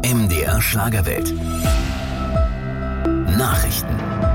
MDR Schlagerwelt. Nachrichten.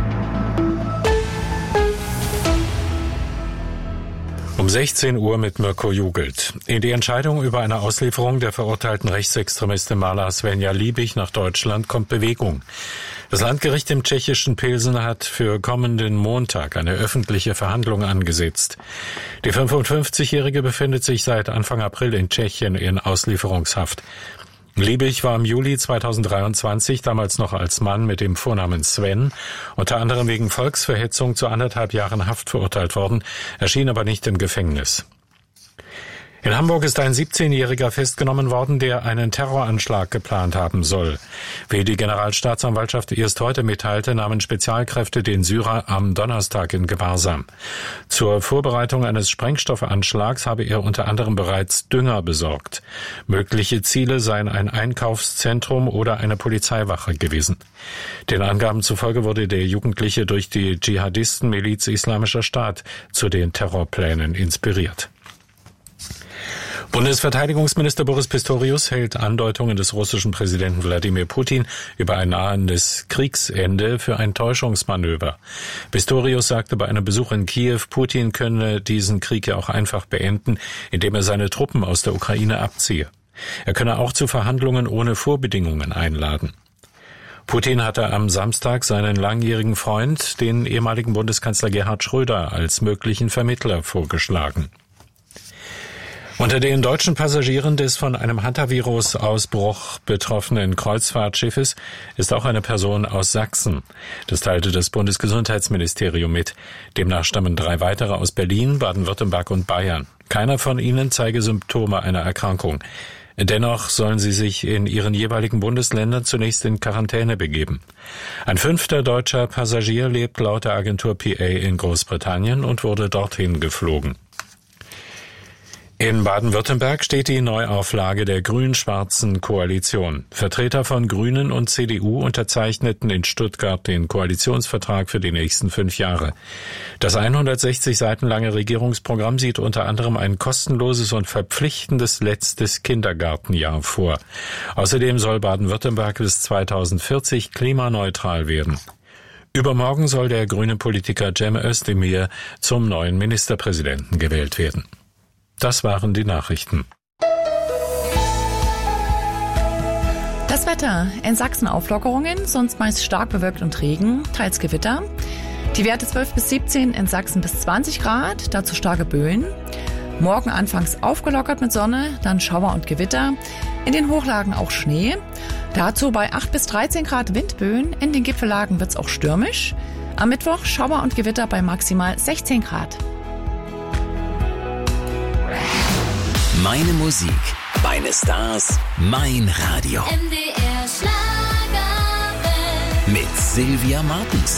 Um 16 Uhr mit Mirko Jugelt. In die Entscheidung über eine Auslieferung der verurteilten Rechtsextremistin Marla Svenja Liebig nach Deutschland kommt Bewegung. Das Landgericht im tschechischen Pilsen hat für kommenden Montag eine öffentliche Verhandlung angesetzt. Die 55-Jährige befindet sich seit Anfang April in Tschechien in Auslieferungshaft. Liebig war im Juli 2023, damals noch als Mann mit dem Vornamen Sven, unter anderem wegen Volksverhetzung zu 1,5 Jahren Haft verurteilt worden, erschien aber nicht im Gefängnis. In Hamburg ist ein 17-Jähriger festgenommen worden, der einen Terroranschlag geplant haben soll. Wie die Generalstaatsanwaltschaft erst heute mitteilte, nahmen Spezialkräfte den Syrer am Donnerstag in Gewahrsam. Zur Vorbereitung eines Sprengstoffanschlags habe er unter anderem bereits Dünger besorgt. Mögliche Ziele seien ein Einkaufszentrum oder eine Polizeiwache gewesen. Den Angaben zufolge wurde der Jugendliche durch die Dschihadisten-Miliz Islamischer Staat zu den Terrorplänen inspiriert. Bundesverteidigungsminister Boris Pistorius hält Andeutungen des russischen Präsidenten Wladimir Putin über ein nahendes Kriegsende für ein Täuschungsmanöver. Pistorius sagte bei einem Besuch in Kiew, Putin könne diesen Krieg ja auch einfach beenden, indem er seine Truppen aus der Ukraine abziehe. Er könne auch zu Verhandlungen ohne Vorbedingungen einladen. Putin hatte am Samstag seinen langjährigen Freund, den ehemaligen Bundeskanzler Gerhard Schröder, als möglichen Vermittler vorgeschlagen. Unter den deutschen Passagieren des von einem Hantavirus-Ausbruch betroffenen Kreuzfahrtschiffes ist auch eine Person aus Sachsen. Das teilte das Bundesgesundheitsministerium mit. Demnach stammen 3 weitere aus Berlin, Baden-Württemberg und Bayern. Keiner von ihnen zeige Symptome einer Erkrankung. Dennoch sollen sie sich in ihren jeweiligen Bundesländern zunächst in Quarantäne begeben. Ein 5. deutscher Passagier lebt laut der Agentur PA in Großbritannien und wurde dorthin geflogen. In Baden-Württemberg steht die Neuauflage der grün-schwarzen Koalition. Vertreter von Grünen und CDU unterzeichneten in Stuttgart den Koalitionsvertrag für die nächsten 5 Jahre. Das 160 Seiten lange Regierungsprogramm sieht unter anderem ein kostenloses und verpflichtendes letztes Kindergartenjahr vor. Außerdem soll Baden-Württemberg bis 2040 klimaneutral werden. Übermorgen soll der grüne Politiker Cem Özdemir zum neuen Ministerpräsidenten gewählt werden. Das waren die Nachrichten. Das Wetter. In Sachsen Auflockerungen, sonst meist stark bewölkt und Regen, teils Gewitter. Die Werte 12 bis 17, in Sachsen bis 20 Grad, dazu starke Böen. Morgen anfangs aufgelockert mit Sonne, dann Schauer und Gewitter. In den Hochlagen auch Schnee. Dazu bei 8 bis 13 Grad Windböen. In den Gipfellagen wird's auch stürmisch. Am Mittwoch Schauer und Gewitter bei maximal 16 Grad. Meine Musik, meine Stars, mein Radio. MDR Schlagerwelt. Mit Sylvia Martens.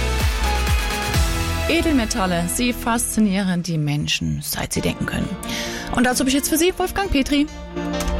Edelmetalle, sie faszinieren die Menschen, seit sie denken können. Und dazu habe ich jetzt für Sie Wolfgang Petri.